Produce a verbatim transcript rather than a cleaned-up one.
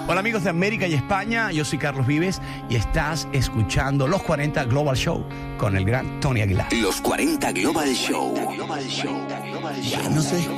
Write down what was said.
Hola amigos de América y España, yo soy Carlos Vives y estás escuchando Los cuarenta Global Show con el gran Tony Aguilar. Los cuarenta Global Show. Global Show. Global Show. Ya no sé